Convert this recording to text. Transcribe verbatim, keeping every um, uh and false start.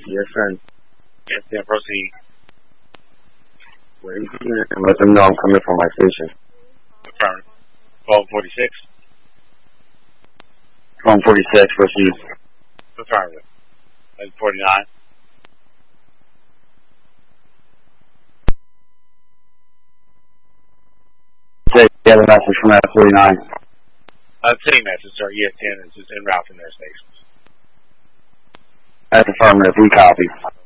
Yes, sir. Yes, then proceed. Wait, and let them know I'm coming from my station. Affirmative. twelve forty-six. twelve forty-six, proceed. Affirmative. eleven forty-nine. Say, get a message from F forty-nine. Uh, same message, sir. E S ten is just en route from their stations. That's affirmative. We copy.